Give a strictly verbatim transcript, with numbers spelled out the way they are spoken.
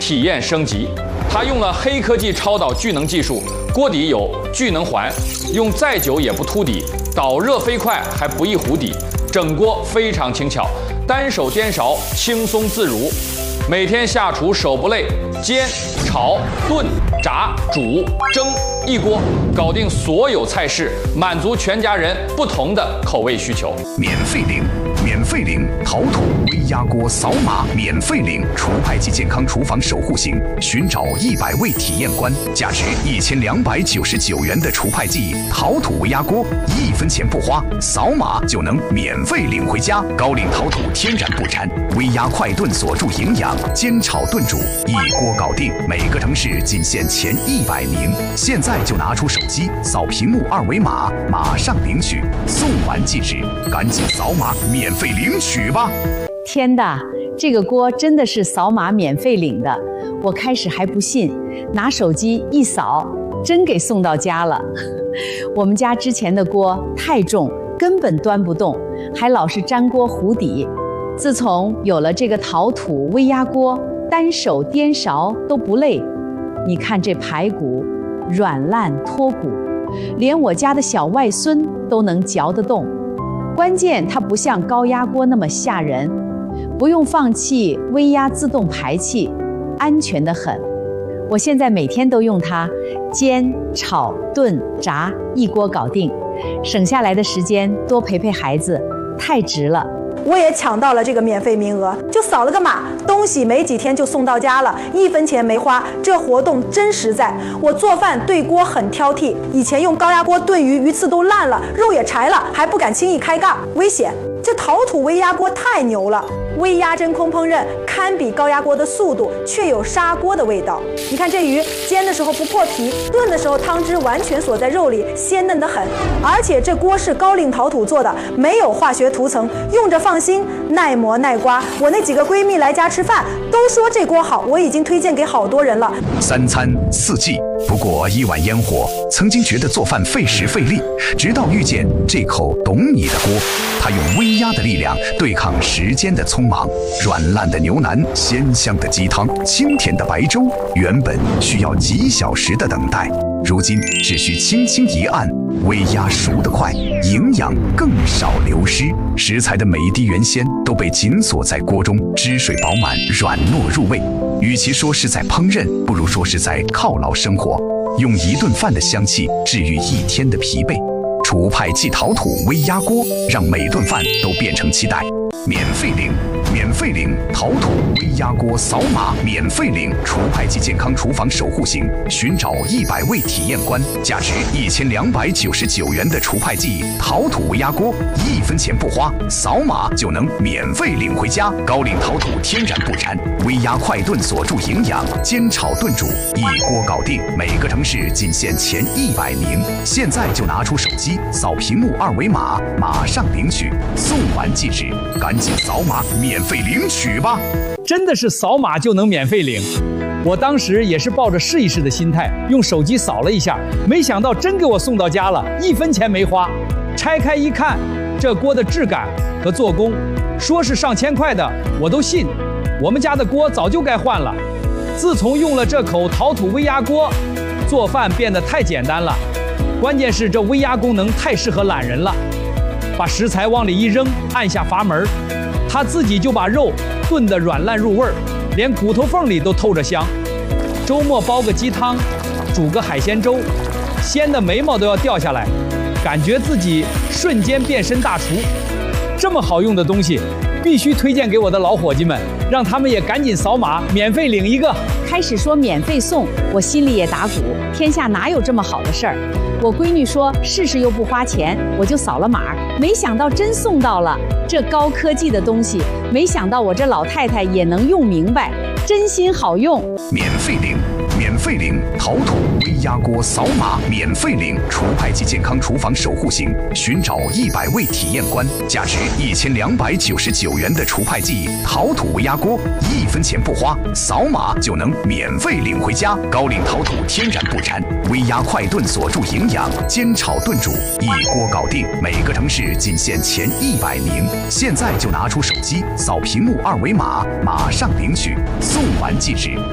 体验升级。它用了黑科技超导聚能技术，锅底有聚能环，用再久也不凸底，导热飞快还不易糊底，整锅非常轻巧，单手颠勺轻松自如。每天下厨手不累，煎、炒、炖、炸、煮、蒸，一锅搞定所有菜式，满足全家人不同的口味需求。 免费领，免费领陶土微压锅，扫码免费领厨派级健康厨房守护型，寻找一百位体验官，价值一千两百九十九元的厨派级陶土微压锅，一分钱不花，扫码就能免费领回家。高岭陶土天然不粘，微压快炖锁住营养，煎炒炖煮一锅搞定，每个城市仅限前一百名。现在就拿出手机扫屏幕二维码，马上领取，送完即止，赶紧扫码免费领取吧！ 天的，这个锅真的是扫码免费领的，我开始还不信，拿手机一扫，真给送到家了。我们家之前的锅太重，根本端不动，还老是粘锅糊底。自从有了这个陶土微压锅，单手颠勺都不累。你看这排骨软烂脱骨，连我家的小外孙都能嚼得动。关键它不像高压锅那么吓人，不用放气微压自动排气，安全得很。我现在每天都用它煎、炒、炖、炸，一锅搞定，省下来的时间多陪陪孩子，太值了。 我也抢到了这个免费名额，就扫了个码，东西没几天就送到家了，一分钱没花，这活动真实在。我做饭对锅很挑剔，以前用高压锅炖鱼，鱼刺都烂了，肉也柴了，还不敢轻易开盖，危险。这陶土微压锅太牛了，微压真空烹饪堪比高压锅的速度，却有砂锅的味道。你看这鱼煎的时候不破皮，炖的时候汤汁完全锁在肉里，鲜嫩得很。而且这锅是高岭陶土做的，没有化学涂层，用着放心，耐磨耐刮。我那几个闺蜜来家吃饭都说这锅好，我已经推荐给好多人了。 三餐四季不过一碗烟火，曾经觉得做饭费时费力，直到遇见这口懂你的锅，它用微压的力量对抗时间的匆忙，软烂的牛腩，鲜香的鸡汤，清甜的白粥，原本需要几小时的等待，如今只需轻轻一按，微压熟得快，营养更少流失，食材的每一滴原鲜都被紧锁在锅中，汁水饱满，软糯入味。与其说是在烹饪，不如说是在犒劳生活，用一顿饭的香气治愈一天的疲惫。厨派即陶土微压锅，让每顿饭都变成期待。免费领，免费领陶土微压锅，扫码免费领厨派即健康厨房守护型，寻找一百位体验官，价值一千两百九十九元的厨派即陶土微压锅，一分钱不花，扫码就能免费领回家。高岭陶土天然不粘，微压快炖锁住营养，煎炒炖煮一锅搞定，每个城市仅限前一百名。现在就拿出手机扫屏幕二维码，马上领取，送完即止，赶紧扫码免费领取吧！ 真的是扫码就能免费领。我当时也是抱着试一试的心态，用手机扫了一下，没想到真给我送到家了，一分钱没花。拆开一看，这锅的质感和做工，说是上千块的，我都信。我们家的锅早就该换了。自从用了这口陶土微压锅，做饭变得太简单了。关键是这微压功能太适合懒人了，把食材往里一扔，按下阀门，它自己就把肉炖得软烂入味儿，连骨头缝里都透着香。周末煲个鸡汤，煮个海鲜粥，鲜的眉毛都要掉下来，感觉自己瞬间变身大厨。这么好用的东西，必须推荐给我的老伙计们，让他们也赶紧扫码免费领一个。 开始说免费送，我心里也打鼓，天下哪有这么好的事儿？我闺女说试试又不花钱，我就扫了码，没想到真送到了。这高科技的东西，没想到我这老太太也能用明白，真心好用。 免费领，免费领陶土微压锅，扫码免费领厨派即健康厨房守护型，寻找一百位体验官，价值一千两百九十九元的厨派即陶土微压锅，一分钱不花，扫码就能免费领回家。高岭陶土天然不粘，微压快炖锁住营养，煎炒炖煮一锅搞定，每个城市仅限前一百名。现在就拿出手机扫屏幕二维码，马上领取，送完即止。